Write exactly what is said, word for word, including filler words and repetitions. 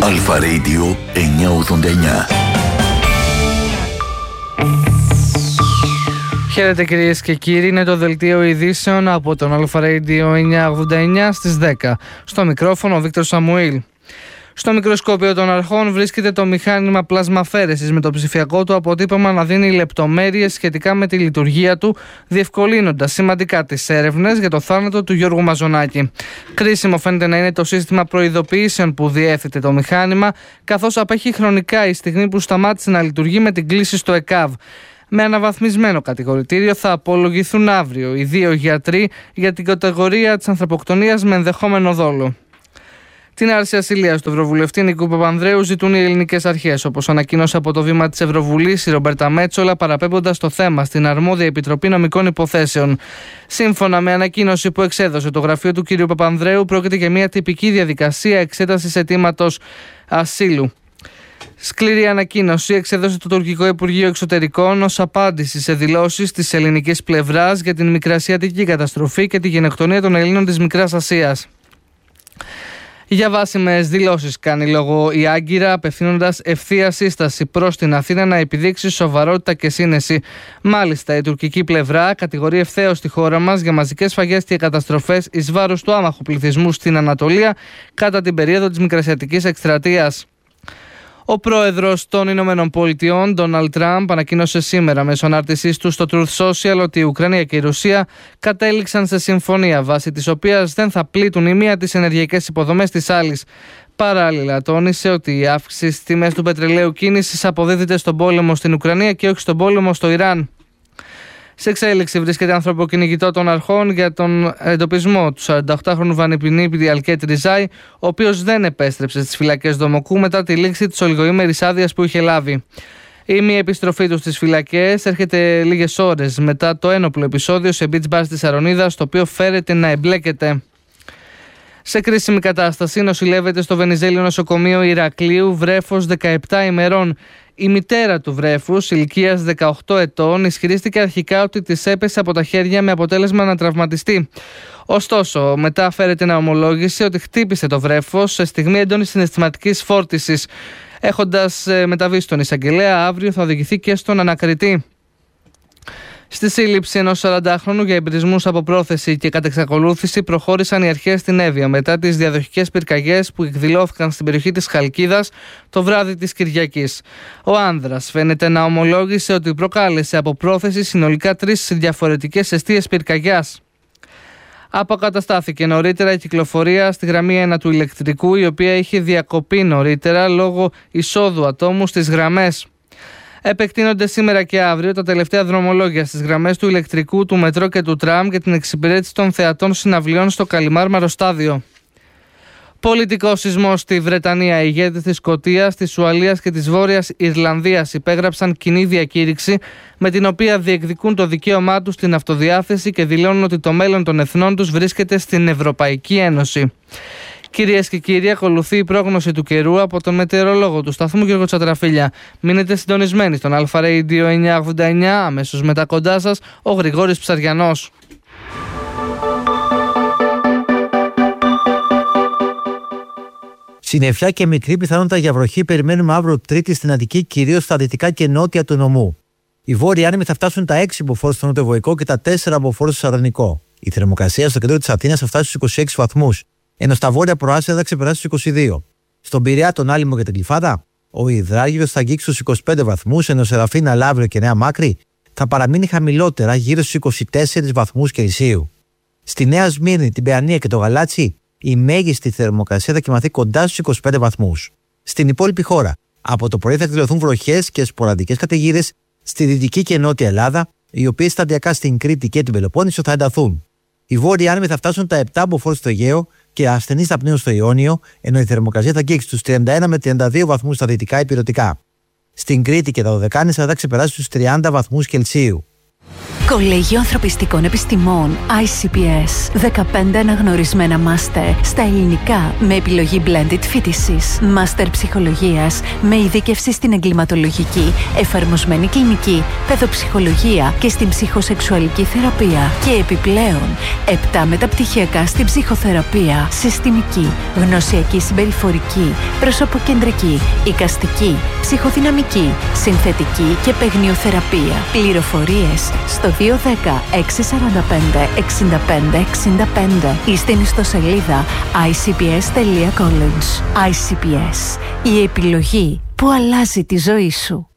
Αλφα Radio εννιακόσια ογδόντα εννιά. Χαίρετε κυρίες και κύριοι, είναι το δελτίο ειδήσεων από τον Αλφα Radio εννιακόσια ογδόντα εννιά στις δέκα. Στο μικρόφωνο ο Βίκτορ Σαμουήλ. Στο μικροσκόπιο των αρχών βρίσκεται το μηχάνημα πλασμαφέρεσης με το ψηφιακό του αποτύπωμα να δίνει λεπτομέρειες σχετικά με τη λειτουργία του, διευκολύνοντας σημαντικά τις έρευνες για το θάνατο του Γιώργου Μαζονάκη. Κρίσιμο φαίνεται να είναι το σύστημα προειδοποιήσεων που διέθετε το μηχάνημα, καθώς απέχει χρονικά η στιγμή που σταμάτησε να λειτουργεί με την κλήση στο ΕΚΑΒ. Με αναβαθμισμένο κατηγορητήριο θα απολογηθούν αύριο οι δύο γιατροί για την κατηγορία της ανθρωποκτονίας με ενδεχόμενο δόλο. Την άρση ασυλίας του Ευρωβουλευτή Νικού Παπανδρέου ζητούν οι ελληνικές αρχές, όπως ανακοίνωσε από το βήμα της Ευρωβουλής η Ρομπέρτα Μέτσολα, παραπέμποντας το θέμα στην αρμόδια Επιτροπή Νομικών Υποθέσεων. Σύμφωνα με ανακοίνωση που εξέδωσε το γραφείο του κ. Παπανδρέου, πρόκειται για μια τυπική διαδικασία εξέτασης αιτήματος ασύλου. Σκληρή ανακοίνωση εξέδωσε το τουρκικό Υπουργείο Εξωτερικών ως απάντηση σε δηλώσεις της ελληνικής πλευράς για την μικρασιατική καταστροφή και τη γενοκτονία των Ελλήνων της Μικράς Ασίας. Για βάσιμες δηλώσεις κάνει λόγο η Άγκυρα, απευθύνοντας ευθεία σύσταση προς την Αθήνα να επιδείξει σοβαρότητα και σύνεση. Μάλιστα, η τουρκική πλευρά κατηγορεί ευθέως τη χώρα μας για μαζικές σφαγές και καταστροφές εις βάρος του άμαχου πληθυσμού στην Ανατολία κατά την περίοδο της Μικρασιατικής Εκστρατείας. Ο πρόεδρος των Ηνωμένων Πολιτειών, Ντόναλντ Τραμπ, ανακοίνωσε σήμερα μέσω ανάρτησής του στο Truth Social ότι η Ουκρανία και η Ρωσία κατέληξαν σε συμφωνία, βάσει της οποίας δεν θα πλήττουν η μία τις ενεργειακές υποδομές της άλλης. Παράλληλα, τόνισε ότι η αύξηση στις τιμές του πετρελαίου κίνησης αποδίδεται στον πόλεμο στην Ουκρανία και όχι στον πόλεμο στο Ιράν. Σε εξέλιξη βρίσκεται ανθρωποκυνηγητό των αρχών για τον εντοπισμό του σαρανταοκτάχρονου Βανιπινίπη Αλκέτ Ριζάη, ο οποίος δεν επέστρεψε στις φυλακές Δομοκού μετά τη λήξη της ολιγοήμερης άδειας που είχε λάβει. Η μη επιστροφή του στις φυλακές έρχεται λίγες ώρες μετά το ένοπλο επεισόδιο σε beach bar στη Σαρονίδα, στο οποίο φέρεται να εμπλέκεται. Σε κρίσιμη κατάσταση νοσηλεύεται στο Βενιζέλιο νοσοκομείο Ηρακλείου βρέφος δεκαεπτά ημερών. Η μητέρα του βρέφους, ηλικίας δεκαοκτώ ετών, ισχυρίστηκε αρχικά ότι της έπεσε από τα χέρια με αποτέλεσμα να τραυματιστεί. Ωστόσο, μετά φέρεται να ομολόγησε ότι χτύπησε το βρέφος σε στιγμή έντονης συναισθηματικής φόρτισης. Έχοντας μεταβεί στον εισαγγελέα, αύριο θα οδηγηθεί και στον ανακριτή. Στη σύλληψη ενός σαραντάχρονου για εμπρισμούς από πρόθεση και κατεξακολούθηση προχώρησαν οι αρχές στην Εύβοια μετά τις διαδοχικές πυρκαγιές που εκδηλώθηκαν στην περιοχή της Χαλκίδας το βράδυ της Κυριακής. Ο άνδρας φαίνεται να ομολόγησε ότι προκάλεσε από πρόθεση συνολικά τρεις διαφορετικές εστίες πυρκαγιάς. Αποκαταστάθηκε νωρίτερα η κυκλοφορία στη γραμμή ένα του ηλεκτρικού, η οποία είχε διακοπεί νωρίτερα λόγω εισόδου ατόμου στις γραμμές. Επεκτείνονται σήμερα και αύριο τα τελευταία δρομολόγια στις γραμμές του ηλεκτρικού, του μετρό και του τραμ για την εξυπηρέτηση των θεατών συναυλιών στο Καλιμάρμαρο στάδιο. Πολιτικό σεισμό στη Βρετανία. Οι ηγέτες της Σκωτίας, της Ουαλίας και της Βόρειας Ιρλανδίας υπέγραψαν κοινή διακήρυξη με την οποία διεκδικούν το δικαίωμά τους στην αυτοδιάθεση και δηλώνουν ότι το μέλλον των εθνών τους βρίσκεται στην Ευρωπαϊκή Ένωση. Κυρίες και κύριοι, ακολουθεί η πρόγνωση του καιρού από τον μετεωρολόγο του σταθμού Γιώργο Τσατραφίλια. Μείνετε συντονισμένοι στον Αλφα Radio εννιακόσια ογδόντα εννιά, αμέσως μετά κοντά σας ο Γρηγόρης Ψαριανός. Συννεφιά και μικρή πιθανότητα για βροχή περιμένουμε αύριο Τρίτη στην Αττική, κυρίως στα δυτικά και νότια του νομού. Οι βόρειοι άνεμοι θα φτάσουν τα έξι μποφόρ στο νοτιοβοϊκό και τα τέσσερα μποφόρ στο Σαρδανικό. Η θερμοκρασία στο κέντρο της Αθήνας θα φτάσει στους είκοσι έξι βαθμούς, ενώ στα βόρεια προάστια θα ξεπεράσει στους είκοσι δύο. Στον Πειραιά, τον Άλυμο και την Γλυφάδα, ο Ιδράγυρος θα αγγίξει στους είκοσι πέντε βαθμούς, ενώ Σεραφίνα, Λαύριο και Νέα Μάκρη θα παραμείνει χαμηλότερα γύρω στους είκοσι τέσσερις βαθμούς Κελσίου. Στη Νέα Σμύρνη, την Παιανία και το Γαλάτσι, η μέγιστη θερμοκρασία θα κοιμαθεί κοντά στους είκοσι πέντε βαθμούς. Στην υπόλοιπη χώρα, από το πρωί θα εκδηλωθούν βροχές και σποραδικές καταιγίδες στη δυτική και νότια Ελλάδα, οι οποίες σταδιακά στην Κρήτη και την Πελοπόννησο θα ενταθούν. Οι βόρειοι άνεμοι θα φτάσουν τα επτά μποφόρ στο Αιγαίο και ασθενείς θα πνέουν στο Ιόνιο, ενώ η θερμοκρασία θα αγγίξει στους τριάντα ένα με τριάντα δύο βαθμούς στα δυτικά υπηρετικά. Στην Κρήτη και τα Δωδεκάνησα θα ξεπεράσει στους τριάντα βαθμούς Κελσίου. Κολέγιο Ανθρωπιστικών Επιστημών άι σι πι ες. δεκαπέντε αναγνωρισμένα μάστερ στα ελληνικά με επιλογή blended φοιτησης. Μάστερ ψυχολογίας με ειδίκευση στην εγκληματολογική, εφαρμοσμένη κλινική, παιδοψυχολογία και στην ψυχοσεξουαλική θεραπεία. Και επιπλέον, επτά μεταπτυχιακά στην ψυχοθεραπεία, συστημική, γνωσιακή συμπεριφορική, προσωποκεντρική, εικαστική, ψυχοδυναμική, συνθετική και παιγνιοθεραπεία. Πληροφορίες στο δύο ένα μηδέν έξι τέσσερα πέντε έξι πέντε έξι πέντε ή στην ιστοσελίδα άι σι πι ες τελεία college. άι σι πι ες. Η επιλογή που αλλάζει τη ζωή σου.